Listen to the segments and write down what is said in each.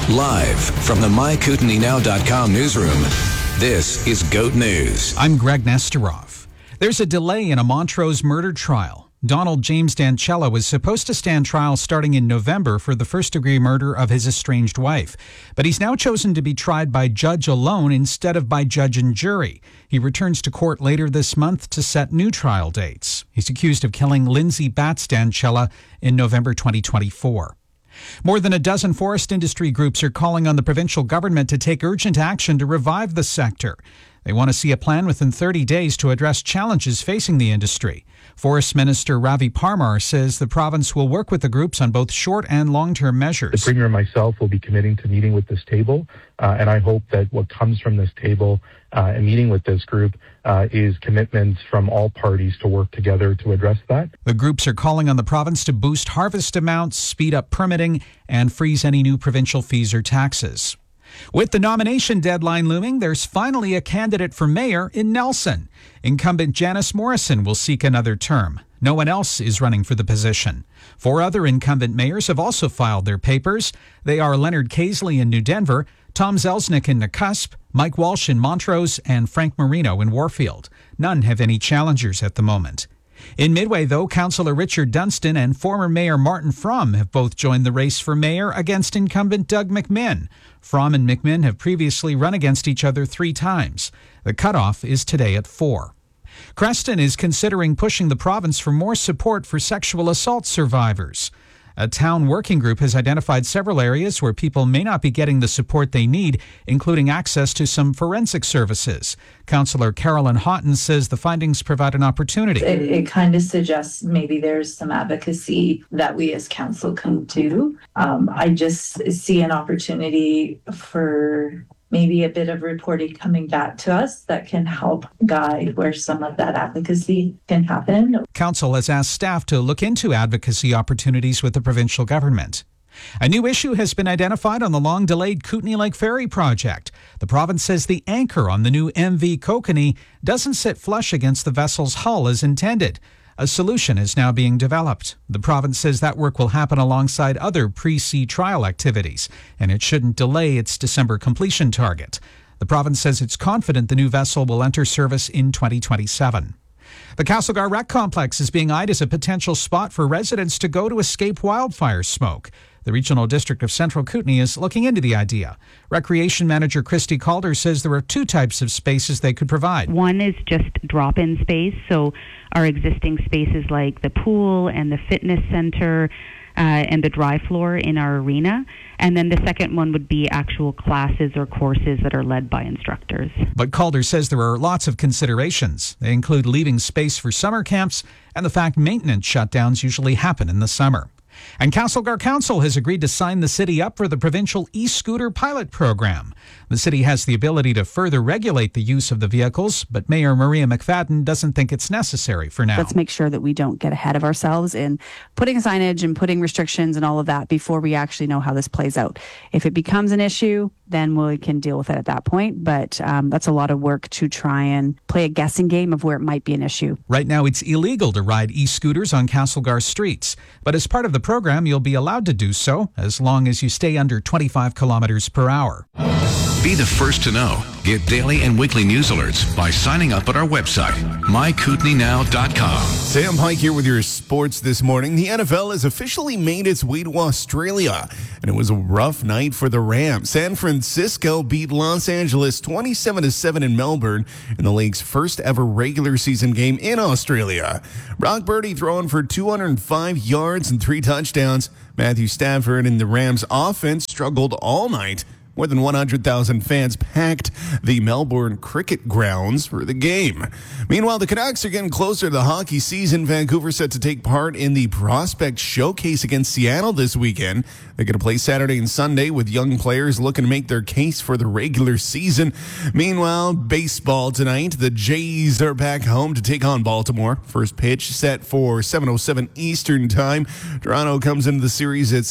Live from the MyKootenays.com newsroom, this is GOAT News. I'm Greg Nesterov. There's a delay in a Montrose murder trial. Donald James Dancella was supposed to stand trial starting in November for the first-degree murder of his estranged wife. But he's now chosen to be tried by judge alone instead of by judge and jury. He returns to court later this month to set new trial dates. He's accused of killing Lindsay Batts Dancella in November 2024. More than a dozen forest industry groups are calling on the provincial government to take urgent action to revive the sector. They want to see a plan within 30 days to address challenges facing the industry. Forest Minister Ravi Parmar says the province will work with the groups on both short and long-term measures. The Premier and myself will be committing to meeting with this table, and I hope that what comes from this table and meeting with this group is commitments from all parties to work together to address that. The groups are calling on the province to boost harvest amounts, speed up permitting, and freeze any new provincial fees or taxes. With the nomination deadline looming, there's finally a candidate for mayor in Nelson. Incumbent Janice Morrison will seek another term. No one else is running for the position. 4 other incumbent mayors have also filed their papers. They are Leonard Casely in New Denver, Tom Zelznick in Nakusp, Mike Walsh in Montrose, and Frank Marino in Warfield. None have any challengers at the moment. In Midway, though, Councillor Richard Dunstan and former Mayor Martin Fromm have both joined the race for mayor against incumbent Doug McMinn. Fromm and McMinn have previously run against each other 3 times. The cutoff is today at 4. Creston is considering pushing the province for more support for sexual assault survivors. A town working group has identified several areas where people may not be getting the support they need, including access to some forensic services. Councillor Carolyn Houghton says the findings provide an opportunity. It kind of suggests maybe there's some advocacy that we as council can do. I just see an opportunity for maybe a bit of reporting coming back to us that can help guide where some of that advocacy can happen. Council has asked staff to look into advocacy opportunities with the provincial government. A new issue has been identified on the long-delayed Kootenay Lake Ferry project. The province says the anchor on the new MV Kokanee doesn't sit flush against the vessel's hull as intended. A solution is now being developed. The province says that work will happen alongside other pre-sea trial activities, and it shouldn't delay its December completion target. The province says it's confident the new vessel will enter service in 2027. The Castlegar Rec Complex is being eyed as a potential spot for residents to go to escape wildfire smoke. The Regional District of Central Kootenay is looking into the idea. Recreation Manager Christy Calder says there are 2 types of spaces they could provide. One is just drop-in space, so our existing spaces like the pool and the fitness center and the dry floor in our arena. And then the second one would be actual classes or courses that are led by instructors. But Calder says there are lots of considerations. They include leaving space for summer camps and the fact maintenance shutdowns usually happen in the summer. And Castlegar Council has agreed to sign the city up for the provincial e-scooter pilot program. The city has the ability to further regulate the use of the vehicles, but Mayor Maria McFadden doesn't think it's necessary for now. Let's make sure that we don't get ahead of ourselves in putting signage and putting restrictions and all of that before we actually know how this plays out. If it becomes an issue, then we can deal with it at that point. But that's a lot of work to try and play a guessing game of where it might be an issue. Right now, it's illegal to ride e-scooters on Castlegar streets. But as part of the program, you'll be allowed to do so as long as you stay under 25 kilometers per hour. Be the first to know. Get daily and weekly news alerts by signing up at our website, MyKootenays.com. Sam Pike here with your sports this morning. The NFL has officially made its way to Australia, and it was a rough night for the Rams. San Francisco beat Los Angeles 27-7 in Melbourne in the league's first ever regular season game in Australia. Brock Purdy throwing for 205 yards and 3 touchdowns. Matthew Stafford and the Rams offense struggled all night. More than 100,000 fans packed the Melbourne Cricket Grounds for the game. Meanwhile, the Canucks are getting closer to the hockey season. Vancouver set to take part in the Prospect Showcase against Seattle this weekend. They're going to play Saturday and Sunday with young players looking to make their case for the regular season. Meanwhile, baseball tonight. The Jays are back home to take on Baltimore. First pitch set for 7:07 Eastern Time. Toronto comes into the series at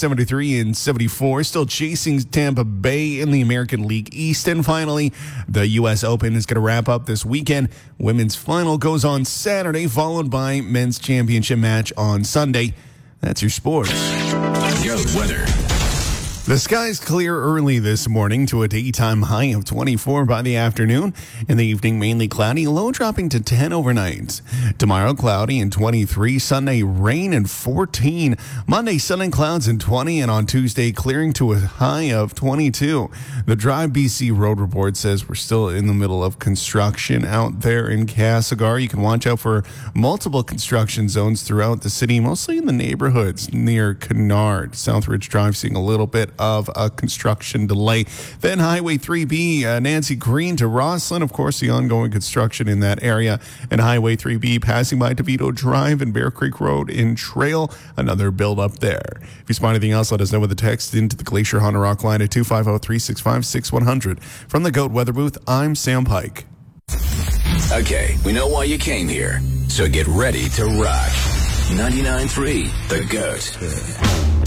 73-74, still chasing Tampa Bay in the American League East. And finally, the U.S. Open is going to wrap up this weekend. Women's final goes on Saturday, followed by men's championship match on Sunday. That's your sports. Goat weather. The skies clear early this morning to a daytime high of 24 by the afternoon. In the evening, mainly cloudy, low dropping to 10 overnight. Tomorrow, cloudy and 23. Sunday, rain and 14. Monday, sun and clouds and 20. And on Tuesday, clearing to a high of 22. The Drive BC Road Report says we're still in the middle of construction out there in Castlegar. You can watch out for multiple construction zones throughout the city, mostly in the neighborhoods near Kennard. Southridge Drive seeing a little bit of a construction delay. Then Highway 3B, Nancy Green to Rosslyn. Of course, the ongoing construction in that area. And Highway 3B passing by DeVito Drive and Bear Creek Road in Trail. Another build up there. If you spot anything else, let us know with a text into the Glacier Honda Rock line at 250-365-6100. From the GOAT Weather Booth, I'm Sam Pike. Okay, we know why you came here, so get ready to rock. 99.3 The GOAT.